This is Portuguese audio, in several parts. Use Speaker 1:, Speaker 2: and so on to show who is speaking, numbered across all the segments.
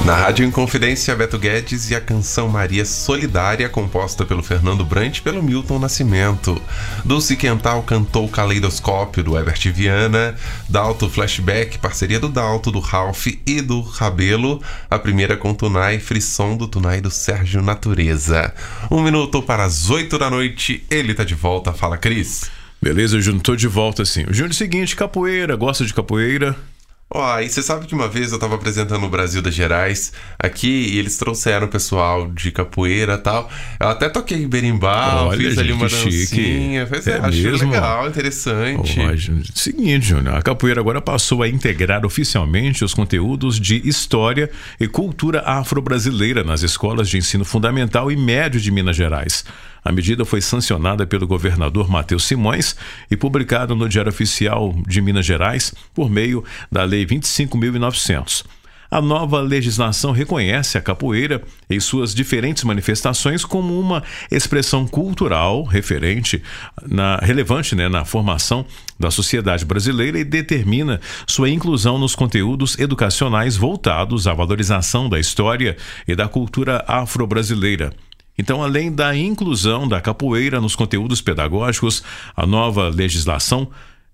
Speaker 1: Na Rádio Inconfidência, Beto Guedes e a canção Maria Solidária, composta pelo Fernando Brant e pelo Milton Nascimento. Dulce Quental cantou Caleidoscópio, do Herbert Viana. Dalto Flashback, parceria do Dalto, do Ralph e do Rabelo. A primeira com Tunai, Frisson do Tunai do Sérgio Natureza. 1 minuto para as 8 da noite, ele tá de volta. Fala, Cris.
Speaker 2: Beleza, Júnior, tô de volta assim. O Júnior, seguinte, capoeira, gosta de capoeira?
Speaker 1: E você sabe que uma vez eu tava apresentando o Brasil das Gerais aqui e eles trouxeram o pessoal de capoeira e tal. Eu até toquei berimbau, fiz ali uma dancinha. Achei legal, interessante.
Speaker 2: Seguinte, Júnior, a capoeira agora passou a integrar oficialmente os conteúdos de história e cultura afro-brasileira nas escolas de ensino fundamental e médio de Minas Gerais. A medida foi sancionada pelo governador Matheus Simões e publicada no Diário Oficial de Minas Gerais por meio da Lei 25.900. A nova legislação reconhece a capoeira em suas diferentes manifestações como uma expressão cultural relevante na formação da sociedade brasileira e determina sua inclusão nos conteúdos educacionais voltados à valorização da história e da cultura afro-brasileira. Então, além da inclusão da capoeira nos conteúdos pedagógicos, a nova legislação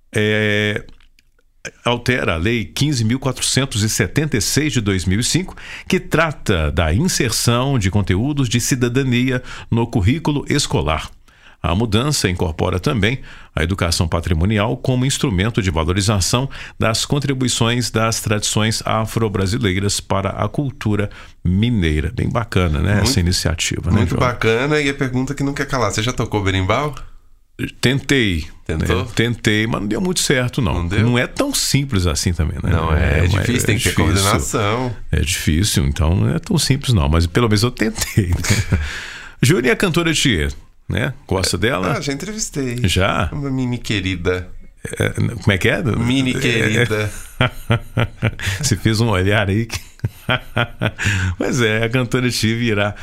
Speaker 2: altera a Lei 15.476 de 2005, que trata da inserção de conteúdos de cidadania no currículo escolar. A mudança incorpora também a educação patrimonial como instrumento de valorização das contribuições das tradições afro-brasileiras para a cultura mineira. Bem bacana, né? Essa iniciativa.
Speaker 1: Muito
Speaker 2: né,
Speaker 1: bacana. E a pergunta que não quer calar: você já tocou berimbau?
Speaker 2: Tentei.
Speaker 1: Tentou?
Speaker 2: Né? Tentei, mas não deu muito certo, não.
Speaker 1: Não
Speaker 2: é tão simples assim também, né?
Speaker 1: Não, é difícil, tem que ter coordenação.
Speaker 2: É difícil, então não é tão simples, não. Mas pelo menos eu tentei. Né? Júlia, a cantora Thier, né? Gosta dela?
Speaker 1: Já entrevistei.
Speaker 2: Já?
Speaker 1: Uma mini querida.
Speaker 2: Como é que é?
Speaker 1: Mini querida.
Speaker 2: Você fez um olhar aí que... Pois é, a cantora Thier virá